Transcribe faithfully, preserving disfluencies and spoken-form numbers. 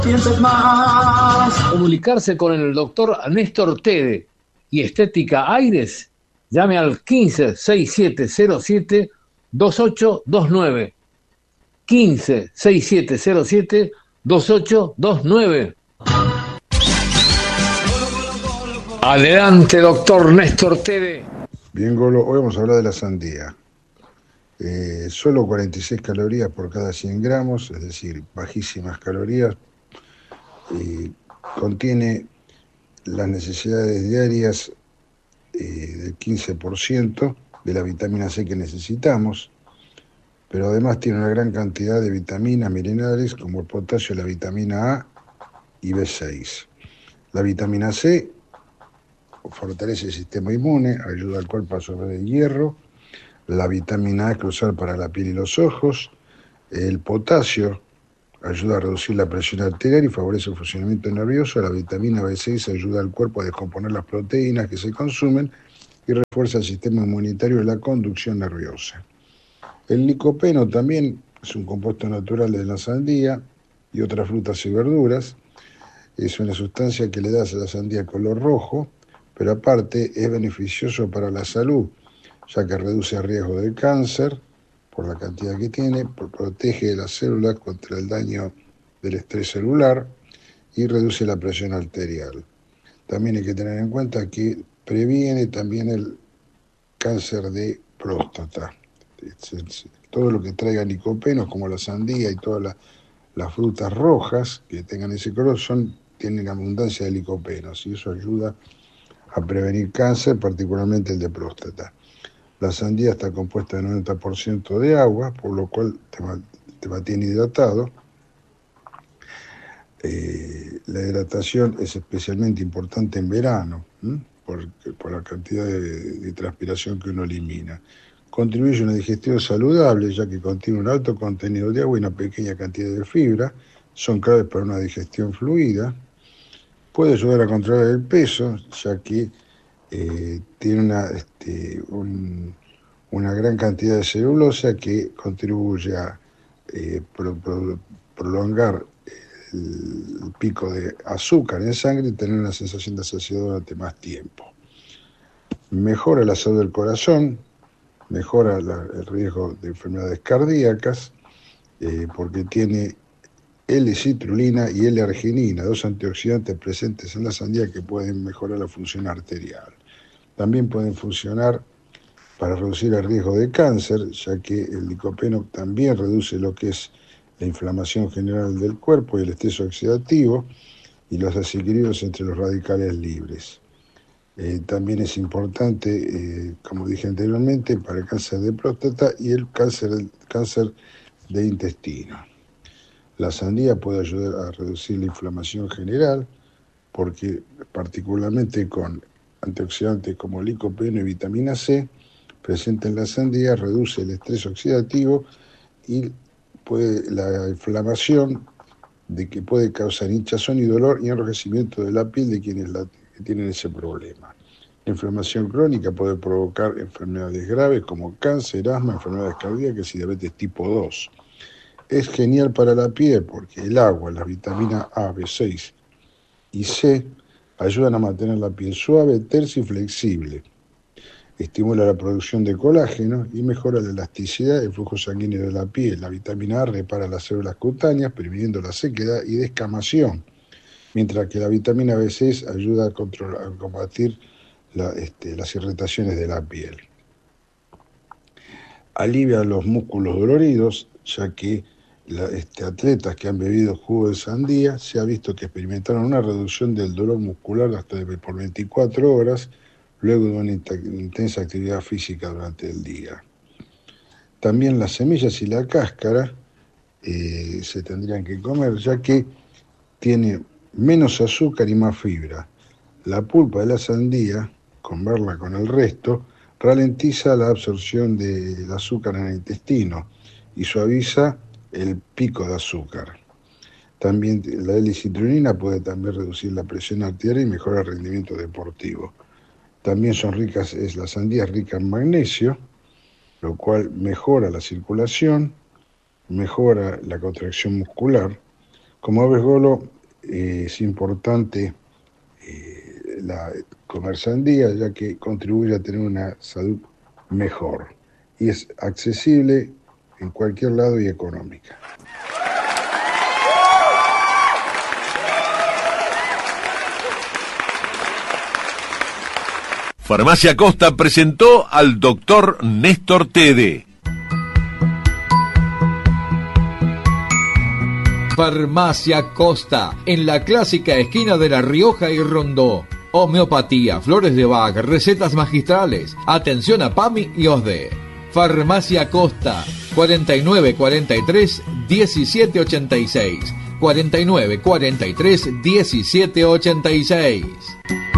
Comunicarse con el doctor Néstor Tede y Estética Aires, llame al quince, sesenta y siete cero siete, veintiocho veintinueve. quince, sesenta y siete cero siete, veintiocho veintinueve. Adelante, doctor Néstor Tede. Bien, Golo, hoy vamos a hablar de la sandía. Eh, solo cuarenta y seis calorías por cada cien gramos, es decir, bajísimas calorías. Eh, contiene las necesidades diarias eh, del quince por ciento de la vitamina C que necesitamos, pero además tiene una gran cantidad de vitaminas, minerales, como el potasio, la vitamina A y B seis. La vitamina C fortalece el sistema inmune, ayuda al cuerpo a absorber el hierro. La vitamina A es crucial para la piel y los ojos. El potasio ayuda a reducir la presión arterial y favorece el funcionamiento nervioso. La vitamina B seis ayuda al cuerpo a descomponer las proteínas que se consumen y refuerza el sistema inmunitario y la conducción nerviosa. El licopeno también es un compuesto natural de la sandía y otras frutas y verduras. Es una sustancia que le da a la sandía color rojo, pero aparte es beneficioso para la salud, ya que reduce el riesgo del cáncer por la cantidad que tiene, protege las células contra el daño del estrés celular y reduce la presión arterial. También hay que tener en cuenta que previene también el cáncer de próstata. Todo lo que traiga licopeno, como la sandía y todas las, las frutas rojas que tengan ese color, son, tienen abundancia de licopenos y eso ayuda a prevenir cáncer, particularmente el de próstata. La sandía está compuesta de noventa por ciento de agua, por lo cual te, te mantiene hidratado. Eh, la hidratación es especialmente importante en verano, ¿eh? por, por la cantidad de, de transpiración que uno elimina. Contribuye a una digestión saludable, ya que contiene un alto contenido de agua y una pequeña cantidad de fibra. Son claves para una digestión fluida. Puede ayudar a controlar el peso, ya que eh, tiene una, este, un, una gran cantidad de celulosa que contribuye a eh, pro, pro, prolongar el pico de azúcar en sangre y tener una sensación de saciedad durante más tiempo. Mejora la salud del corazón, mejora la, el riesgo de enfermedades cardíacas, eh, porque tiene L-citrulina y L-arginina, dos antioxidantes presentes en la sandía que pueden mejorar la función arterial. También pueden funcionar para reducir el riesgo de cáncer, ya que el licopeno también reduce lo que es la inflamación general del cuerpo y el estrés oxidativo y los desequilibrios entre los radicales libres. Eh, también es importante, eh, como dije anteriormente, para el cáncer de próstata y el cáncer, el cáncer de intestino. La sandía puede ayudar a reducir la inflamación general porque particularmente con antioxidantes como licopeno y vitamina C presente en la sandía reduce el estrés oxidativo y puede, la inflamación de que puede causar hinchazón y dolor y enrojecimiento de la piel de quienes la, que tienen ese problema. La inflamación crónica puede provocar enfermedades graves como cáncer, asma, enfermedades cardíacas y diabetes tipo dos. Es genial para la piel porque el agua, las vitaminas A, B seis y C ayudan a mantener la piel suave, tersa y flexible. Estimula la producción de colágeno y mejora la elasticidad y el flujo sanguíneo de la piel. La vitamina A repara las células cutáneas, previniendo la sequedad y descamación, mientras que la vitamina B seis ayuda a, controlar, a combatir la, este, las irritaciones de la piel. Alivia los músculos doloridos, ya que la, este, atletas que han bebido jugo de sandía se ha visto que experimentaron una reducción del dolor muscular hasta de, por veinticuatro horas, luego de una intensa actividad física durante el día. También las semillas y la cáscara eh, se tendrían que comer, ya que tiene menos azúcar y más fibra. La pulpa de la sandía, comerla con el resto, ralentiza la absorción del azúcar en el intestino y suaviza el pico de azúcar. También la L-citrulina puede también reducir la presión arterial y mejorar el rendimiento deportivo. También son ricas, es la sandía es rica en magnesio, lo cual mejora la circulación, mejora la contracción muscular, Como ves, Golo, eh, es importante eh, la, comer sandía, ya que contribuye a tener una salud mejor y es accesible en cualquier lado y económica. Farmacia Costa presentó al doctor Néstor Tede. Farmacia Costa, en la clásica esquina de La Rioja y Rondó. Homeopatía, flores de Bach, recetas magistrales, atención a PAMI y O S D E. Farmacia Costa, cuarenta y nueve cuarenta y tres diecisiete ochenta y seis, cuarenta y nueve cuarenta y tres diecisiete ochenta y seis.